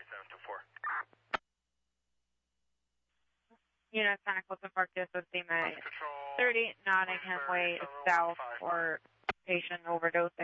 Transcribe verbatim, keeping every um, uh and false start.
seven two four. Unit ten, Clifton Park, D S O C, thirty Nottingham Way, south for patient overdosing.